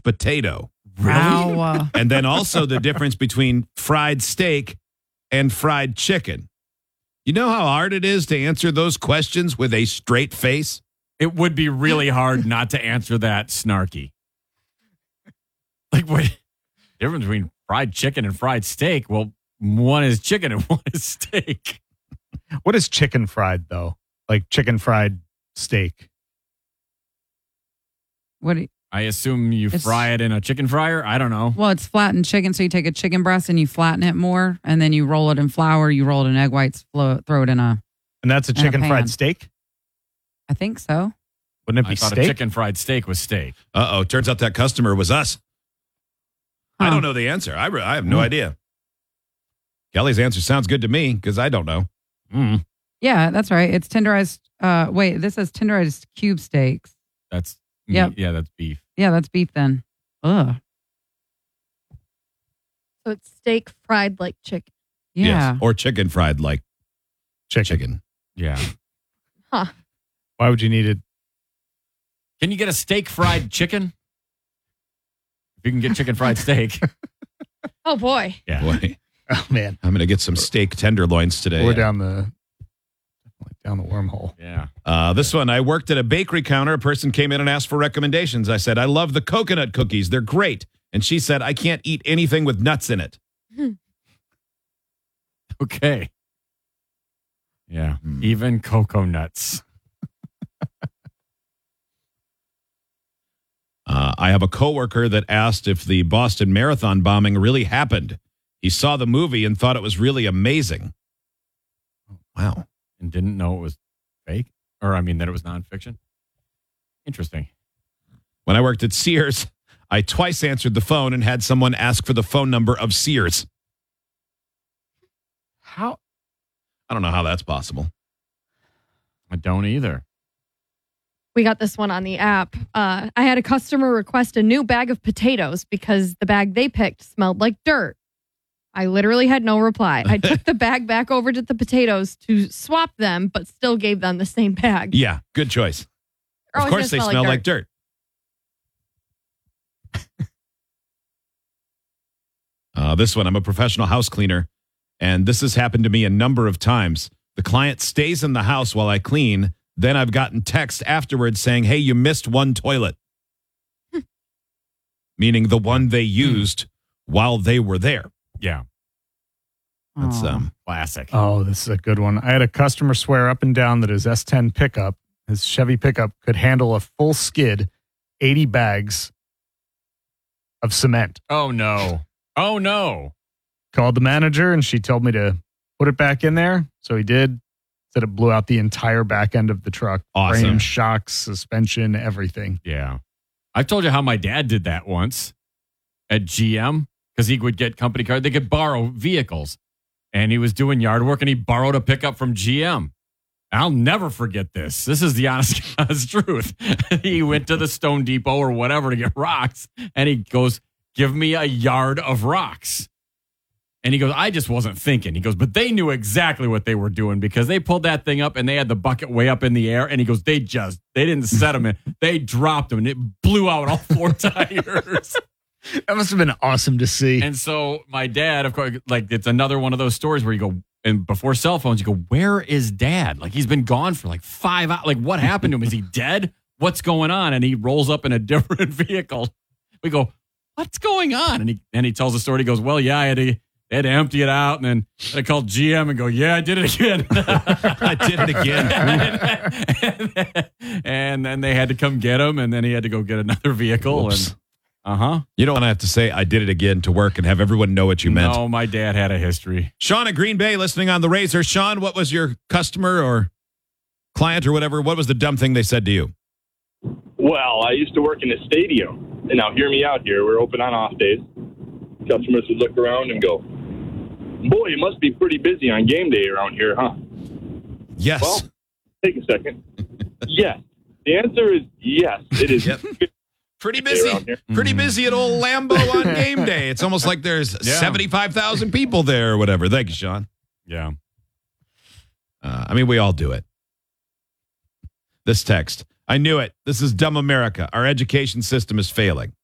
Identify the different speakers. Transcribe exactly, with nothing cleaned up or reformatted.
Speaker 1: potato.
Speaker 2: Really?
Speaker 1: And then also the difference between fried steak and fried chicken. You know how hard it is to answer those questions with a straight face?
Speaker 2: It would be really hard not to answer that snarky. Like, what? The difference between fried chicken and fried steak? Well, one is chicken and one is steak.
Speaker 3: What is chicken fried, though? Like chicken fried steak?
Speaker 4: What? Do you,
Speaker 2: I assume you
Speaker 4: It's-
Speaker 2: fry it in a chicken fryer? I don't know.
Speaker 4: well, it's flattened chicken, so you take a chicken breast and you flatten it more, and then you roll it in flour, you roll it in egg whites, flow, throw it in a,
Speaker 3: And that's a
Speaker 4: In a
Speaker 3: chicken
Speaker 4: pan.
Speaker 3: fried steak?
Speaker 4: I think so.
Speaker 3: Wouldn't it
Speaker 2: I
Speaker 3: be
Speaker 2: thought
Speaker 3: steak?
Speaker 2: a chicken fried steak was steak.
Speaker 1: Uh-oh, turns out that customer was us. I
Speaker 4: Huh.
Speaker 1: don't know the answer. I, re- I have no idea. Kelly's answer sounds good to me because I don't know.
Speaker 3: Mm.
Speaker 4: Yeah, that's right. It's tenderized. Uh, wait, this says tenderized cube steaks.
Speaker 2: That's
Speaker 4: Yep.
Speaker 2: meat. Yeah, that's beef.
Speaker 4: Yeah, that's beef then. Ugh.
Speaker 5: So it's steak fried like chicken.
Speaker 4: Yeah.
Speaker 1: Yes. Or chicken fried like
Speaker 3: Chicken.
Speaker 1: chicken.
Speaker 2: Yeah.
Speaker 3: Why would you need it?
Speaker 2: Can you get a steak fried chicken? If you can get chicken fried steak.
Speaker 5: Oh, boy.
Speaker 2: Yeah.
Speaker 1: Boy,
Speaker 3: Oh, man.
Speaker 1: I'm going to get some steak tenderloins today.
Speaker 3: We're down the, down the wormhole.
Speaker 2: Yeah.
Speaker 1: Uh, this one, I worked at a bakery counter. A person came in and asked for recommendations. I said, I love the coconut cookies. They're great. And she said, I can't eat anything with nuts in it.
Speaker 2: Okay. Yeah.
Speaker 1: Hmm.
Speaker 2: Even cocoa nuts.
Speaker 1: Uh, I have a coworker that asked if the Boston Marathon bombing really happened. He saw the movie and thought it was really amazing. Wow.
Speaker 2: And didn't know it was fake. Or, I mean, that it was nonfiction. Interesting.
Speaker 1: When I worked at Sears, I twice answered the phone and had someone ask for the phone number of Sears.
Speaker 2: How?
Speaker 1: I don't know how that's possible.
Speaker 2: I don't either.
Speaker 5: We got this one on the app. Uh, I had a customer request a new bag of potatoes because the bag they picked smelled like dirt. I literally had no reply. I took the bag back over to the potatoes to swap them, but still gave them the same bag.
Speaker 1: Yeah, good choice.
Speaker 5: They're
Speaker 1: Of
Speaker 5: always
Speaker 1: course they
Speaker 5: gonna
Speaker 1: smell like dirt. Uh, this one, I'm a professional house cleaner, and this has happened to me a number of times. The client stays in the house while I clean. Then I've gotten text afterwards saying, hey, you missed one toilet. Meaning the one they used while they were there.
Speaker 2: Yeah.
Speaker 1: That's
Speaker 4: Aw.
Speaker 1: um
Speaker 2: Classic.
Speaker 3: Oh, this is a good one. I had a customer swear up and down that his S ten pickup, his Chevy pickup, could handle a full skid, eighty bags of cement.
Speaker 2: Oh, no. Oh, no.
Speaker 3: Called the manager and she told me to put it back in there. So he did. Said it blew out the entire back end of the truck.
Speaker 1: Awesome.
Speaker 3: Frame, shocks, suspension, everything.
Speaker 2: Yeah. I've told you how my dad did that once at G M because he would get company card. They could borrow vehicles. And he was doing yard work and he borrowed a pickup from G M. I'll never forget this. This is the honest God's truth. He went to the Stone Depot or whatever to get rocks. And he goes, give me a yard of rocks. And he goes, I just wasn't thinking. He goes, but they knew exactly what they were doing because they pulled that thing up and they had the bucket way up in the air. And he goes, they just, they didn't set them in. They dropped them and it blew out all four tires.
Speaker 3: That must have been awesome to see.
Speaker 2: And so my dad, of course, like it's another one of those stories where you go, and before cell phones, you go, where is dad? Like he's been gone for like five hours. Like what happened to him? Is he dead? What's going on? And he rolls up in a different vehicle. We go, what's going on? And he and he tells the story. He goes, well, yeah, I had to, they had to empty it out. And then I called G M and go, yeah, I did it again.
Speaker 1: I did it again.
Speaker 2: and, and then they had to come get him. And then he had to go get another vehicle.
Speaker 1: Whoops.
Speaker 2: And uh-huh.
Speaker 1: You don't want to have to say, I did it again to work and have everyone know what you meant.
Speaker 2: No, my dad had a history.
Speaker 1: Sean at Green Bay listening on the Razor. Sean, what was your customer or client or whatever? What was the dumb thing they said to you?
Speaker 6: Well, I used to work in a stadium. And now hear me out here. We're open on off days. Customers would look around and go, boy, you must be pretty busy on game day around here, huh?
Speaker 1: Yes.
Speaker 6: Well, take a second. Yes. The answer is yes. It is.
Speaker 1: Yep. Pretty busy.
Speaker 6: around here.
Speaker 1: Pretty busy at old Lambeau on game day. It's almost like there's
Speaker 2: Yeah.
Speaker 1: seventy-five thousand people there or whatever. Thank you, Sean.
Speaker 2: Yeah.
Speaker 1: Uh, I mean, we all do it. This text. I knew it. This is dumb America. Our education system is failing.